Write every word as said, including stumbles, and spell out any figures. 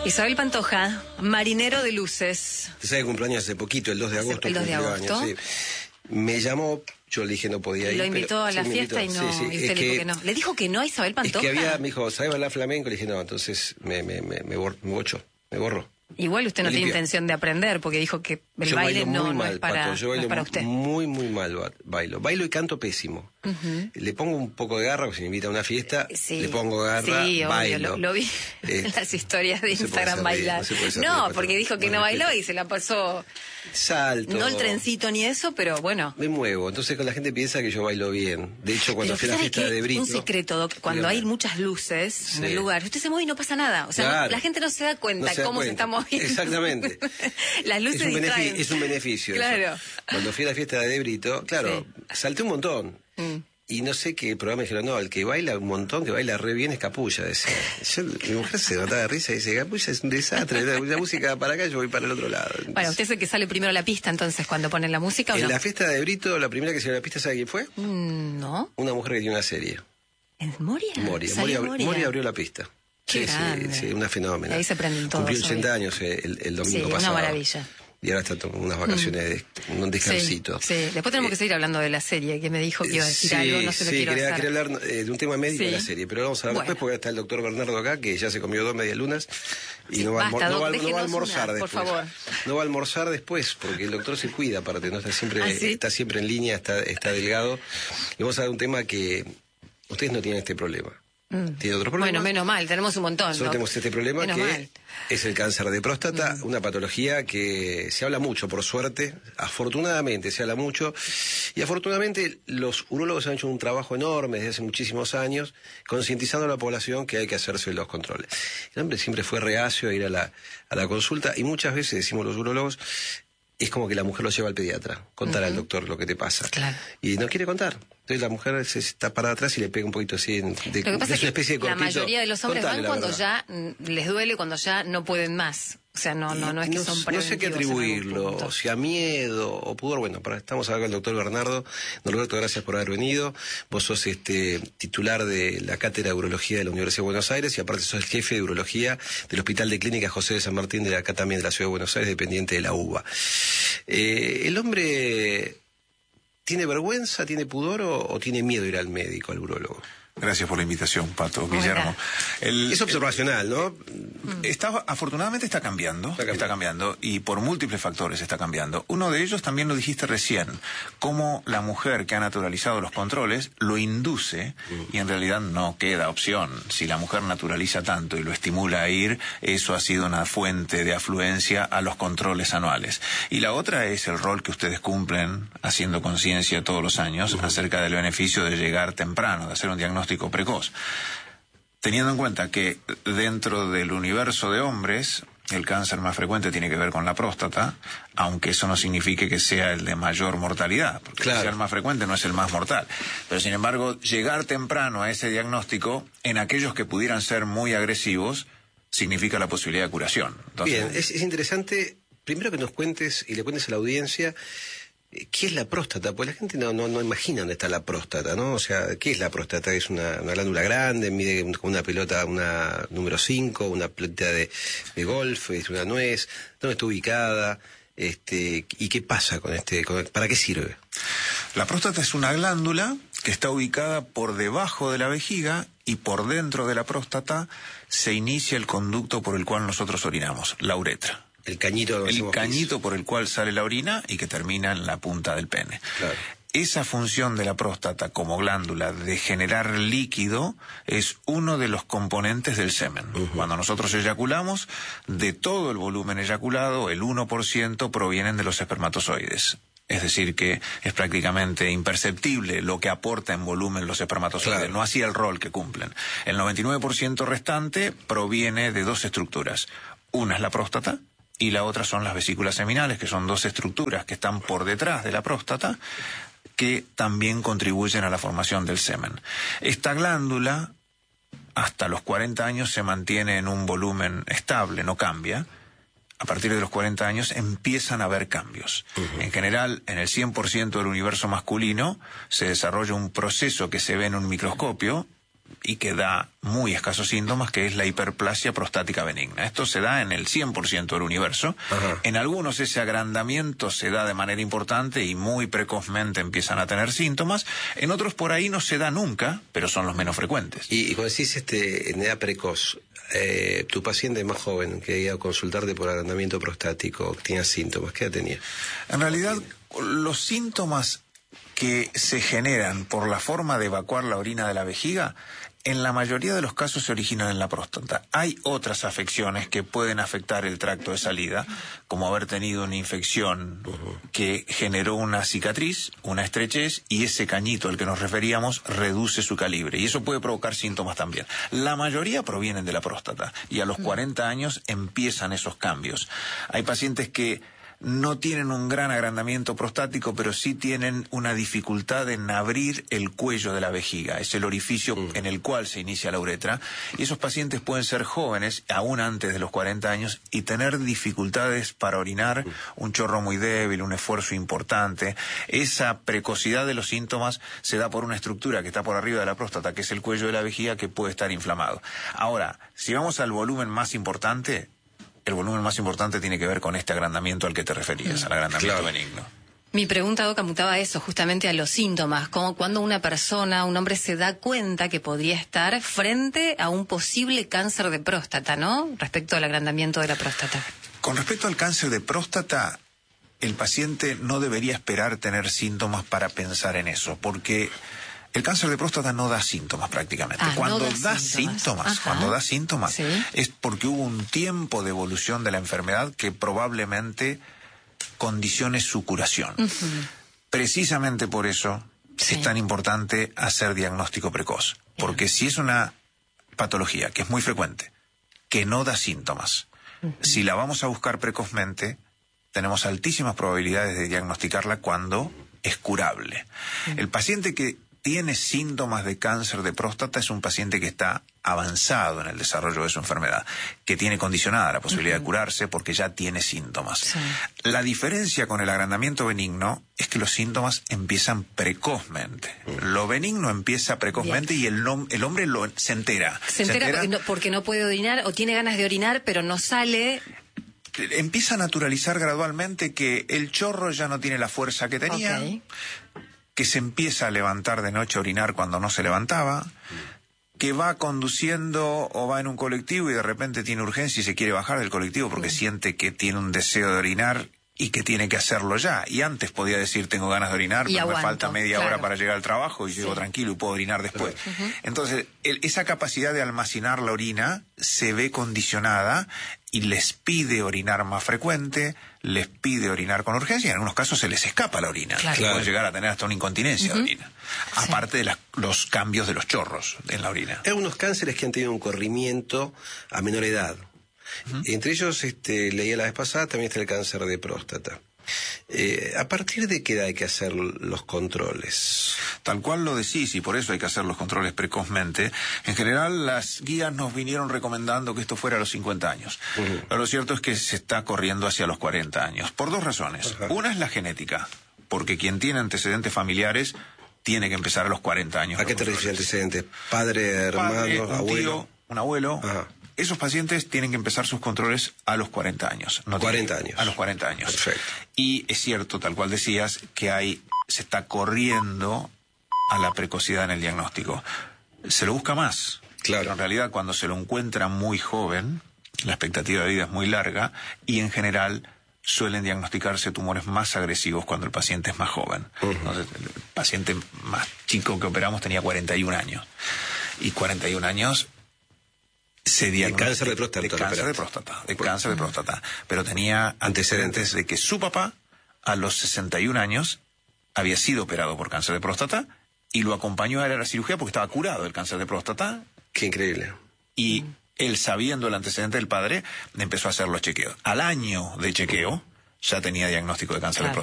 Isabel Pantoja, marinero de luces. Te sabe cumpleaños hace poquito, el dos de agosto. El dos de agosto. Años, sí. Me llamó, yo le dije no podía ir. Lo invitó pero, a la sí, fiesta invitó, y no, sí, sí. y usted Es le dijo que, que no. ¿Le dijo que no a Isabel Pantoja? Es que había, me dijo, ¿sabe bailar flamenco? Le dije no, entonces me, me, me, me, bor, me bocho, me borro. Igual usted no tiene intención de aprender, porque dijo que el yo baile no, mal, no es para, Pato, yo bailo no es para usted. Muy, muy mal bailo. Bailo y canto pésimo. Uh-huh. Le pongo un poco de garra, porque si me invita a una fiesta, sí, le pongo garra, sí, bailo. Obvio, lo, lo vi en las historias de no Instagram bailar. No, no porque dijo que no bailó y se la pasó... Salto. No el trencito ni eso, pero bueno. Me muevo, entonces la gente piensa que yo bailo bien. De hecho, cuando fui a la fiesta de Brito... Un secreto, Doc, cuando dígame. Hay muchas luces sí. en el lugar, usted se mueve y no pasa nada. O sea, claro. no, la gente no se da cuenta no se da cómo cuenta. se está moviendo. Exactamente. Las luces es un, distraen. es un beneficio. Claro. Eso. Cuando fui a la fiesta de Brito, claro, sí. salté un montón. Mm. Y no sé qué programa me dijeron, no, el que baila un montón, que baila re bien es Capulla. Decía. Yo, mi mujer se mataba de risa y dice, Capulla es un desastre, la música para acá, yo voy para el otro lado. Entonces, bueno, usted es el que sale primero a la pista, entonces, cuando ponen la música, ¿o en no? la fiesta de Brito, la primera que salió a la pista, ¿sabe quién fue? Mm, no. Una mujer que tiene una serie. ¿En Moria? Moria. Moria, Moria. Moria abrió la pista. Qué sí, sí, sí, una fenómena. Y ahí se prenden todos. Cumplió ochenta años el, el domingo sí, pasado. Una maravilla. Y ahora está tomando unas vacaciones, mm. de, un descansito. Sí, sí. Después tenemos eh, que seguir hablando de la serie, que me dijo que iba a decir sí, algo, no se lo sí, quiero quería, hacer. quería hablar eh, de un tema médico sí. de la serie, pero vamos a hablar bueno. después porque está el doctor Bernardo acá, que ya se comió dos medialunas y sí, no, va basta, no, va, doc, no va a almorzar una, después. Por favor. No va a almorzar después, porque el doctor se cuida, aparte, no está siempre, ¿Ah, sí? está siempre en línea, está, está delgado. Y vamos a ver un tema que ustedes no tienen este problema. Mm. ¿Tiene otro problema? Bueno, menos mal, tenemos un montón. Solo ¿no? tenemos este problema menos que mal. es el cáncer de próstata, mm. una patología que se habla mucho, por suerte, afortunadamente se habla mucho, y afortunadamente los urólogos han hecho un trabajo enorme desde hace muchísimos años, concientizando a la población que hay que hacerse los controles. El hombre siempre fue reacio a ir a la, a la consulta, y muchas veces, decimos los urólogos, es como que la mujer lo lleva al pediatra, contar uh-huh. al doctor lo que te pasa. Claro. Y no quiere contar. Entonces la mujer se está parada atrás y le pega un poquito así de, de, lo que pasa de es que una especie de cortito. La mayoría de los hombres Contale, van cuando verdad. ya les duele, cuando ya no pueden más. O sea, no, no, no es que no, son no sé qué atribuirlo, o si a miedo o pudor. Bueno, para, estamos acá con el doctor Bernardo. Norberto, gracias por haber venido. Vos sos este titular de la Cátedra de Urología de la Universidad de Buenos Aires y aparte sos el jefe de Urología del Hospital de Clínica José de San Martín, de acá también de la Ciudad de Buenos Aires, dependiente de la U B A. Eh, ¿El hombre tiene vergüenza, tiene pudor o, o tiene miedo de ir al médico, al urólogo? Gracias por la invitación, Pato, Guillermo. El, es observacional, ¿no? Está, afortunadamente está cambiando, está cambiando, está cambiando, y por múltiples factores está cambiando. Uno de ellos también lo dijiste recién, cómo la mujer que ha naturalizado los controles lo induce, y en realidad no queda opción. Si la mujer naturaliza tanto y lo estimula a ir, eso ha sido una fuente de afluencia a los controles anuales. Y la otra es el rol que ustedes cumplen, haciendo conciencia todos los años, uh-huh. acerca del beneficio de llegar temprano, de hacer un diagnóstico precoz. Teniendo en cuenta que dentro del universo de hombres el cáncer más frecuente tiene que ver con la próstata, aunque eso no signifique que sea el de mayor mortalidad, porque claro. sea el más frecuente no es el más mortal. Pero sin embargo, llegar temprano a ese diagnóstico en aquellos que pudieran ser muy agresivos significa la posibilidad de curación. Entonces, bien, es, es interesante, primero que nos cuentes y le cuentes a la audiencia ¿qué es la próstata? Pues la gente no, no, no imagina dónde está la próstata, ¿no? O sea, ¿qué es la próstata? Es una, una glándula grande, mide como una pelota, una número cinco, una pelota de, de golf, es una nuez. ¿Dónde está ubicada? Este, ¿y qué pasa con este? Con, ¿para qué sirve? La próstata es una glándula que está ubicada por debajo de la vejiga y por dentro de la próstata se inicia el conducto por el cual nosotros orinamos, la uretra. El cañito, el cañito por el cual sale la orina y que termina en la punta del pene. Claro. Esa función de la próstata como glándula de generar líquido es uno de los componentes del semen. Uh-huh. Cuando nosotros eyaculamos, de todo el volumen eyaculado, el uno por ciento provienen de los espermatozoides. Es decir, que es prácticamente imperceptible lo que aporta en volumen los espermatozoides, claro. no así el rol que cumplen. El noventa y nueve por ciento restante proviene de dos estructuras. Una es la próstata, y la otra son las vesículas seminales, que son dos estructuras que están por detrás de la próstata, que también contribuyen a la formación del semen. Esta glándula, hasta los cuarenta años, se mantiene en un volumen estable, no cambia. A partir de los cuarenta años empiezan a haber cambios. Uh-huh. En general, en el cien por ciento del universo masculino, se desarrolla un proceso que se ve en un microscopio, y que da muy escasos síntomas, que es la hiperplasia prostática benigna. Esto se da en el cien por ciento del universo. Ajá. En algunos ese agrandamiento se da de manera importante y muy precozmente empiezan a tener síntomas. En otros por ahí no se da nunca, pero son los menos frecuentes. Y, y cuando decís este, en edad precoz, eh, tu paciente más joven que iba a consultarte por agrandamiento prostático, tenía síntomas, ¿qué edad tenía? En realidad, los síntomas que se generan por la forma de evacuar la orina de la vejiga, en la mayoría de los casos se originan en la próstata. Hay otras afecciones que pueden afectar el tracto de salida, como haber tenido una infección uh-huh. que generó una cicatriz, una estrechez, y ese cañito al que nos referíamos reduce su calibre, y eso puede provocar síntomas también. La mayoría provienen de la próstata, y a los cuarenta años empiezan esos cambios. Hay pacientes que no tienen un gran agrandamiento prostático, pero sí tienen una dificultad en abrir el cuello de la vejiga. Es el orificio mm. en el cual se inicia la uretra. Y esos pacientes pueden ser jóvenes, aún antes de los cuarenta años, y tener dificultades para orinar, mm. un chorro muy débil, un esfuerzo importante. Esa precocidad de los síntomas se da por una estructura que está por arriba de la próstata, que es el cuello de la vejiga, que puede estar inflamado. Ahora, si vamos al volumen más importante, el volumen más importante tiene que ver con este agrandamiento al que te referías, mm. al agrandamiento claro. benigno. Mi pregunta, Doc, mutaba a eso, justamente a los síntomas, como cuando una persona, un hombre se da cuenta que podría estar frente a un posible cáncer de próstata, ¿no? Respecto al agrandamiento de la próstata. Con respecto al cáncer de próstata, el paciente no debería esperar tener síntomas para pensar en eso, porque el cáncer de próstata no da síntomas prácticamente. Ah, cuando no da, da síntomas, síntomas cuando da síntomas, ¿sí? es porque hubo un tiempo de evolución de la enfermedad que probablemente condicione su curación. Uh-huh. Precisamente por eso sí. es tan importante hacer diagnóstico precoz. Porque yeah. si es una patología que es muy frecuente, que no da síntomas, uh-huh. si la vamos a buscar precozmente, tenemos altísimas probabilidades de diagnosticarla cuando es curable. Uh-huh. El paciente que tiene síntomas de cáncer de próstata es un paciente que está avanzado en el desarrollo de su enfermedad, que tiene condicionada la posibilidad uh-huh. de curarse porque ya tiene síntomas. Sí. La diferencia con el agrandamiento benigno es que los síntomas empiezan precozmente. Uh-huh. Lo benigno empieza precozmente Bien. y el, nom- el hombre lo, se entera. Se entera, se entera porque, no, porque no puede orinar o tiene ganas de orinar, pero no sale. Empieza a naturalizar gradualmente que el chorro ya no tiene la fuerza que tenía. Okay. Que se empieza a levantar de noche a orinar cuando no se levantaba, que va conduciendo o va en un colectivo y de repente tiene urgencia y se quiere bajar del colectivo porque sí. siente que tiene un deseo de orinar y que tiene que hacerlo ya. Y antes podía decir, tengo ganas de orinar, y pero aguanto, me falta media claro. hora para llegar al trabajo y sí. llego tranquilo y puedo orinar después. Uh-huh. Entonces, el, esa capacidad de almacenar la orina se ve condicionada y les pide orinar más frecuente, les pide orinar con urgencia y en algunos casos se les escapa la orina. Claro. Claro. Pueden llegar a tener hasta una incontinencia uh-huh. de orina. Sí. Aparte de la, los cambios de los chorros en la orina. Hay unos cánceres que han tenido un corrimiento a menor edad. Uh-huh. Entre ellos, este, leía la vez pasada, también está el cáncer de próstata. Eh, ¿A partir de qué edad hay que hacer los controles? Tal cual lo decís, y por eso hay que hacer los controles precozmente. En general, las guías nos vinieron recomendando que esto fuera a los cincuenta años. Uh-huh. Pero lo cierto es que se está corriendo hacia los cuarenta años, por dos razones. Uh-huh. Una es la genética, porque quien tiene antecedentes familiares tiene que empezar a los cuarenta años. ¿A qué te refieres antecedentes? ¿Padre, hermano, Padre, un abuelo? Tío, un abuelo. Ajá. Esos pacientes tienen que empezar sus controles a los cuarenta años. No cuarenta tienen, años. A los cuarenta años. Perfecto. Y es cierto, tal cual decías, que hay, se está corriendo a la precocidad en el diagnóstico. Se lo busca más. Claro. Pero en realidad, cuando se lo encuentra muy joven, la expectativa de vida es muy larga y en general suelen diagnosticarse tumores más agresivos cuando el paciente es más joven. Uh-huh. Entonces, el paciente más chico que operamos tenía cuarenta y un años. Y cuarenta y un años se diagnosticó de cáncer de próstata. De cáncer de próstata, de cáncer de próstata. Pero tenía antecedentes de que su papá, a los sesenta y un años, había sido operado por cáncer de próstata y lo acompañó a la cirugía porque estaba curado del cáncer de próstata. Qué increíble. Y mm. él, sabiendo el antecedente del padre, empezó a hacer los chequeos. Al año de chequeo, ya tenía diagnóstico de cáncer claro. de próstata.